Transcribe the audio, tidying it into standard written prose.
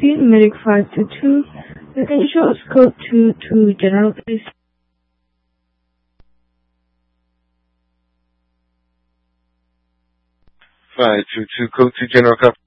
Emergency, Medic 522. You can show us code 2 to General, please. 522, code 2 General, copy.